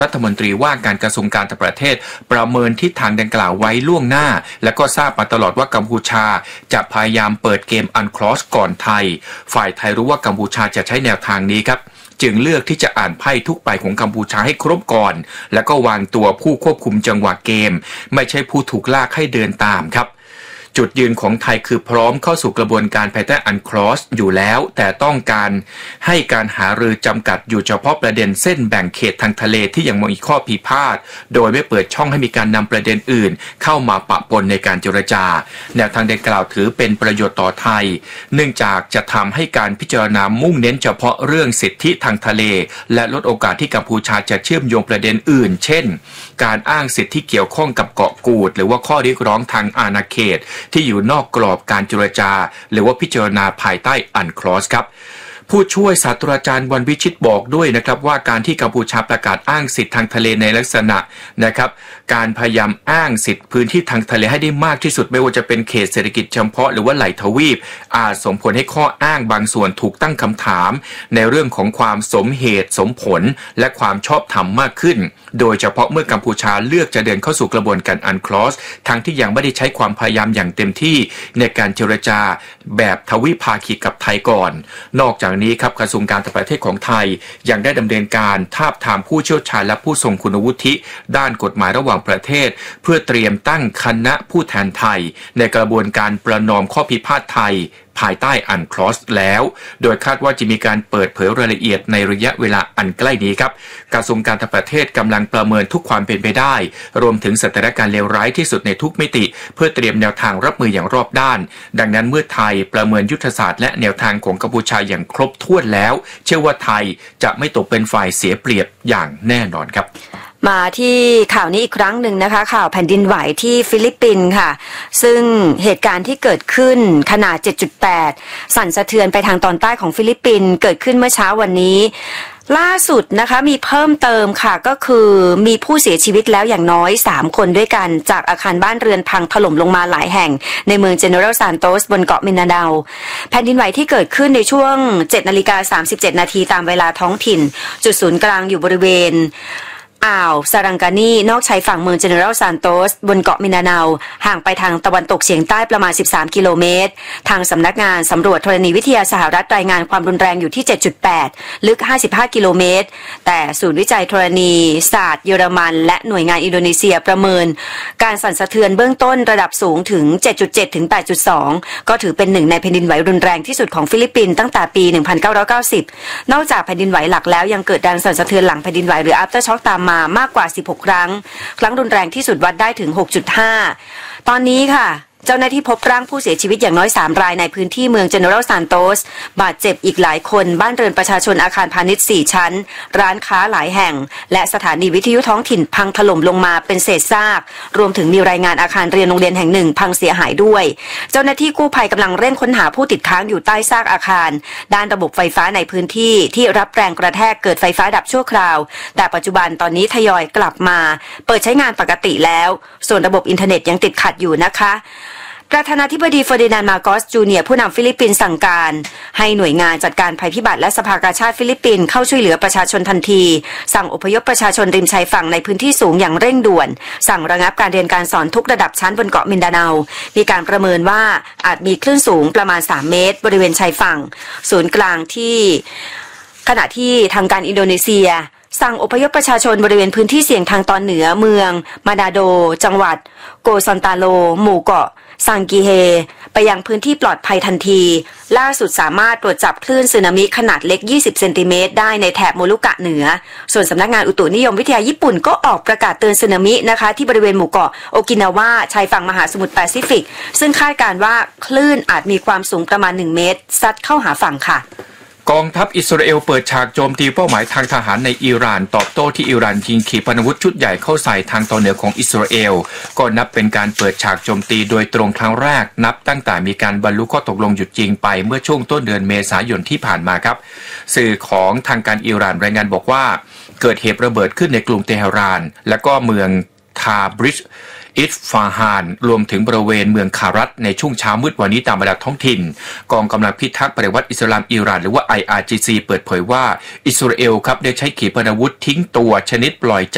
รัฐมนตรีว่าการกระทรวงการต่างประเทศประเมินทิศทางดังกล่าวไว้ล่วงหน้าและก็ทราบมาตลอดว่ากัมพูชาจะพยายามเปิดเกมอันคลอสก่อนไทยฝ่ายไทยรู้ว่ากัมพูชาจะใช้แนวทางนี้ครับจึงเลือกที่จะอ่านไพ่ทุกใบของกัมพูชาให้ครบก่อนแล้วก็วางตัวผู้ควบคุมจังหวะเกมไม่ใช่ผู้ถูกลากให้เดินตามครับจุดยืนของไทยคือพร้อมเข้าสู่กระบวนการภายใต้อันคลอสอยู่แล้วแต่ต้องการให้การหารือจำกัดอยู่เฉพาะประเด็นเส้นแบ่งเขตทางทะเลที่ยังมีข้อพิพาทโดยไม่เปิดช่องให้มีการนำประเด็นอื่นเข้ามาปะปนในการเจรจาแนวทางดังกล่าวถือเป็นประโยชน์ต่อไทยเนื่องจากจะทำให้การพิจารณามุ่งเน้นเฉพาะเรื่องสิทธิทางทะเลและลดโอกาสที่กัมพูชาจะเชื่อมโยงประเด็นอื่นเช่นการอ้างสิทธิที่เกี่ยวข้องกับเกาะกูดหรือว่าข้อเรียกร้องทางอาณาเขตที่อยู่นอกกรอบการเจรจาหรือว่าพิจารณาภายใต้อันคลอสครับผู้ช่วยศาสตราจารย์วันวิชิตบอกด้วยนะครับว่าการที่กัมพูชาประกาศอ้างสิทธิทางทะเลในลักษณะนะครับการพยายามอ้างสิทธิพื้นที่ทางทะเลให้ได้มากที่สุดไม่ว่าจะเป็นเขตเศรษฐกิจเฉพาะหรือว่าไหลทวีปอาจส่งผลให้ข้ออ้างบางส่วนถูกตั้งคำถามในเรื่องของความสมเหตุสมผลและความชอบธรรมมากขึ้นโดยเฉพาะเมื่อกัมพูชาเลือกจะเดินเข้าสู่กระบวนการอันคลอสทั้งที่ยังไม่ได้ใช้ความพยายามอย่างเต็มที่ในการเจรจาแบบทวิภาคีกับไทยก่อนนอกจากนี้ครับกระทรวงการต่างประเทศของไทยยังได้ดำเนินการทาบทามผู้เชี่ยวชาญและผู้ทรงคุณวุฒิด้านกฎหมายระหว่างประเทศเพื่อเตรียมตั้งคณะผู้แทนไทยในกระบวนการประนอมข้อพิพาทไทยภายใต้อันคลอสแล้วโดยคาดว่าจะมีการเปิดเผยรายละเอียดในระยะเวลาอันใกล้นี้ครับกระทรวงการต่างประเทศกำลังประเมินทุกความเป็นไปได้รวมถึงสถานการณ์เลวร้ายที่สุดในทุกมิติเพื่อเตรียมแนวทางรับมืออย่างรอบด้านดังนั้นเมื่อไทยประเมินยุทธศาสตร์และแนวทางของกัมพูชาอย่างครบถ้วนแล้วเชื่อว่าไทยจะไม่ตกเป็นฝ่ายเสียเปรียบอย่างแน่นอนครับมาที่ข่าวนี้อีกครั้งหนึ่งนะคะข่าวแผ่นดินไหวที่ฟิลิปปินส์ค่ะซึ่งเหตุการณ์ที่เกิดขึ้นขนาด 7.8 สั่นสะเทือนไปทางตอนใต้ของฟิลิปปินส์เกิดขึ้นเมื่อเช้าวันนี้ล่าสุดนะคะมีเพิ่มเติมค่ะก็คือมีผู้เสียชีวิตแล้วอย่างน้อย3คนด้วยกันจากอาคารบ้านเรือนพังถล่มลงมาหลายแห่งในเมืองเจเนอรัลซานโตสบนเกาะมินาดาวแผ่นดินไหวที่เกิดขึ้นในช่วง 7:37 นาทีตามเวลาท้องถิ่นจุดศูนย์กลางอยู่บริเวณอ่าวซารังกานีนอกชายฝั่งเมืองเจเนอรัลซานโตสบนเกาะมินาดาวห่างไปทางตะวันตกเฉียงใต้ประมาณ13กิโลเมตรทางสำนักงานสำรวจธรณีวิทยาสหรัฐรายงานความรุนแรงอยู่ที่ 7.8 ลึก55กิโลเมตรแต่ศูนย์วิจัยธรณีศาสตร์เยอรมันและหน่วยงานอินโดนีเซียประเมินการสั่นสะเทือนเบื้องต้นระดับสูงถึง 7.7 ถึง 8.2 ก็ถือเป็นหนึ่งในแผ่นดินไหวรุนแรงที่สุดของฟิลิปปินส์ตั้งแต่ปี 1990 นอกจากแผ่นดินไหวหลักแล้วยังเกิดแรงสั่นสะเทือนหลังแผ่นดินไหวหรือ after shock ตามมากกว่า16ครั้งรุนแรงที่สุดวัดได้ถึง 6.5 ตอนนี้ค่ะเจ้าหน้าที่พบร่างผู้เสียชีวิตอย่างน้อย3รายในพื้นที่เมืองเจเนอรัลซานโตสบาดเจ็บอีกหลายคนบ้านเรือนประชาชนอาคารพาณิชย์4ชั้นร้านค้าหลายแห่งและสถานีวิทยุท้องถิ่นพังถล่มลงมาเป็นเศษซากรวมถึงมีรายงานอาคารเรียนโรงเรียนแห่งหนึ่งพังเสียหายด้วยเจ้าหน้าที่กู้ภัยกำลังเร่งค้นหาผู้ติดค้างอยู่ใต้ซากอาคารด้านระบบไฟฟ้าในพื้นที่ที่รับแรงกระแทกเกิดไฟฟ้าดับชั่วคราวแต่ปัจจุบันตอนนี้ทยอยกลับมาเปิดใช้งานปกติแล้วส่วนระบบอินเทอร์เน็ตยังติดขัดอยู่นะคะประธานาธิบดีเฟอร์ดินานด์ มาโกส จูเนียร์ผู้นำฟิลิปปินส์สั่งการให้หน่วยงานจัดการภัยพิบัติและสภากาชาดฟิลิปปินส์เข้าช่วยเหลือประชาชนทันทีสั่งอพยพประชาชนริมชายฝั่งในพื้นที่สูงอย่างเร่งด่วนสั่งระงับการเรียนการสอนทุกระดับชั้นบนเกาะมินดาเนามีการประเมินว่าอาจมีคลื่นสูงประมาณ3เมตรบริเวณชายฝั่งศูนย์กลางที่ขณะที่ทางการอินโดนีเซียสั่งอพยพประชาชนบริเวณพื้นที่เสี่ยงทางตอนเหนือเมืองมาดาโดจังหวัดโกซอนตาโลหมู่เกาะซังกีเฮไปยังพื้นที่ปลอดภัยทันทีล่าสุดสามารถตรวจจับคลื่นสึนามิขนาดเล็ก20เซนติเมตรได้ในแถบโมลุกะเหนือส่วนสำนักงานอุตุนิยมวิทยาญี่ปุ่นก็ออกประกาศเตือนสึนามินะคะที่บริเวณหมู่เกาะโอกินาวาชายฝั่งมหาสมุทรแปซิฟิกซึ่งคาดการณ์ว่าคลื่นอาจมีความสูงประมาณ1เมตรซัดเข้าหาฝั่งค่ะกองทัพอิสราเอลเปิดฉากโจมตีเป้าหมายทางทหารในอิหร่านตอบโต้ที่อิหร่านยิงขีปนาวุธชุดใหญ่เข้าใส่ทางตอนเหนือของอิสราเอลก็นับเป็นการเปิดฉากโจมตีโดยตรงครั้งแรกนับตั้งแต่มีการบรรลุข้อตกลงหยุดยิงไปเมื่อช่วงต้นเดือนเมษายนที่ผ่านมาครับสื่อของทางการอิหร่านรายงานบอกว่าเกิดเหตุระเบิดขึ้นในกรุงเตหะรานและก็เมืองทาบริชอิสฟาฮานรวมถึงบริเวณเมืองคารัตในช่วงเช้ามืดวันนี้ตามเวลาท้องถิ่นกองกำลังพิทักษ์ปฏิวัติอิสลามอิหร่านหรือว่า IRGC เปิดเผยว่าอิสราเอลครับได้ใช้ขีปนาวุธทิ้งตัวชนิดปล่อยจ